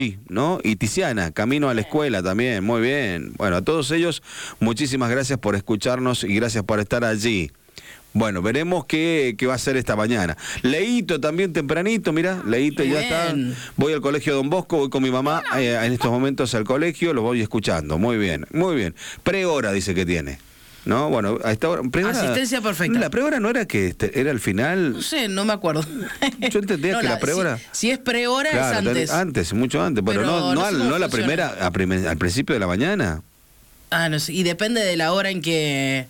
¿no? Y Tiziana, camino a la escuela también, muy bien. Bueno, a todos ellos, muchísimas gracias por escucharnos y gracias por estar allí. Bueno, veremos qué va a hacer esta mañana. Leito también tempranito, mirá, Leito ya está. Voy al colegio Don Bosco, voy con mi mamá en estos momentos al colegio, los voy escuchando. Muy bien, muy bien. Prehora dice que tiene. ¿No? Bueno, a esta hora... Asistencia perfecta. ¿La prehora no era que era el final? No sé, no me acuerdo. Yo entendía que la prehora... Si es prehora, claro, es antes. Antes, mucho antes, pero no la primera, al principio de la mañana. Ah, no sé, y depende de la hora en que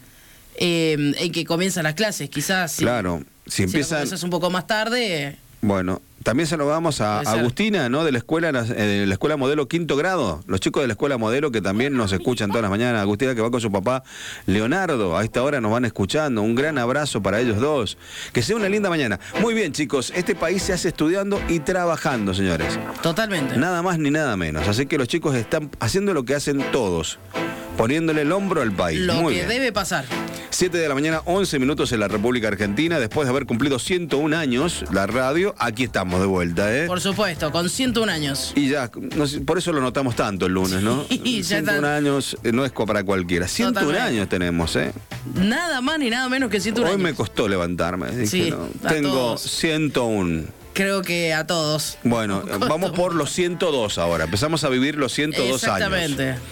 comienzan las clases, quizás. Claro, si empiezan... un poco más tarde... Bueno, también saludamos a Agustina, ¿no? De la escuela modelo 5º grado. Los chicos de la escuela modelo que también nos escuchan todas las mañanas. Agustina que va con su papá Leonardo. A esta hora nos van escuchando. Un gran abrazo para ellos dos. Que sea una linda mañana. Muy bien, chicos. Este país se hace estudiando y trabajando, señores. Totalmente. Nada más ni nada menos. Así que los chicos están haciendo lo que hacen todos. Poniéndole el hombro al país. Lo que debe pasar. 7 de la mañana, 11 minutos en la República Argentina. Después de haber cumplido 101 años la radio, aquí estamos de vuelta, ¿eh? Por supuesto, con 101 años. Y ya, no sé, por eso lo notamos tanto el lunes, ¿no? Sí, 101 años no es para cualquiera. 101 Totalmente. años tenemos, ¿eh? Nada más ni nada menos que 101 años. Hoy me costó levantarme. Dije, sí, no, tengo todos. 101. Creo que a todos. Bueno, vamos por los 102 ahora. Empezamos a vivir los 102 Exactamente. años.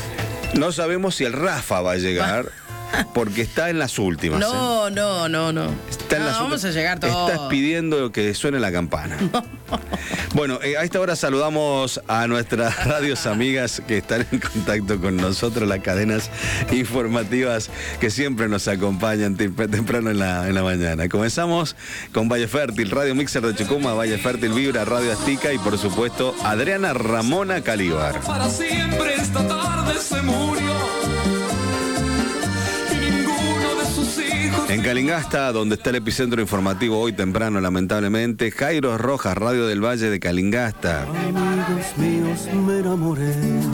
No sabemos si el Rafa va a llegar. Porque está en las últimas. No. Está en las vamos a llegar todos. Estás pidiendo que suene la campana. Bueno, a esta hora saludamos a nuestras radios amigas que están en contacto con nosotros, las cadenas informativas que siempre nos acompañan temprano en la mañana. Comenzamos con Valle Fértil, Radio Mixer de Chucuma, Valle Fértil Vibra, Radio Aztica y por supuesto Adriana Ramona Calíbar. Para siempre esta tarde se murió. En Calingasta, donde está el epicentro informativo hoy temprano, lamentablemente, Jairo Rojas, Radio del Valle de Calingasta. Amigos míos, me enamoré.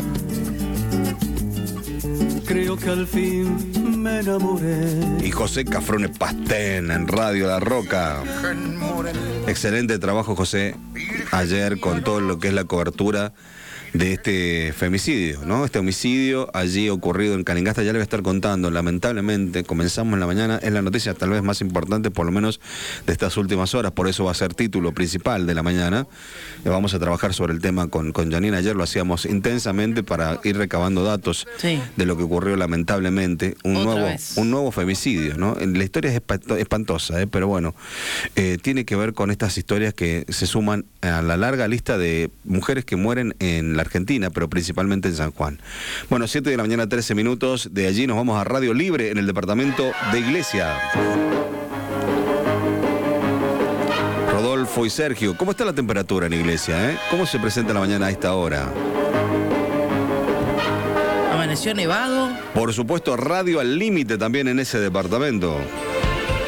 Creo que al fin me enamoré. Y José Cafrone Pastén en Radio La Roca. Excelente trabajo, José, ayer con todo lo que es la cobertura de este femicidio, ¿no? Este homicidio allí ocurrido en Calingasta, ya le voy a estar contando. Lamentablemente, comenzamos en la mañana, es la noticia tal vez más importante, por lo menos de estas últimas horas, por eso va a ser título principal de la mañana. Vamos a trabajar sobre el tema con Janine. Ayer lo hacíamos intensamente para ir recabando datos de lo que ocurrió lamentablemente. Un nuevo femicidio, ¿no? La historia es espantosa, pero bueno, tiene que ver con estas historias que se suman a la larga lista de mujeres que mueren en la Argentina, pero principalmente en San Juan. Bueno, 7 de la mañana, 13 minutos. De allí nos vamos a Radio Libre en el departamento de Iglesia. Rodolfo y Sergio, ¿cómo está la temperatura en Iglesia? ¿Cómo se presenta la mañana a esta hora? Amaneció nevado. Por supuesto, radio al límite también en ese departamento.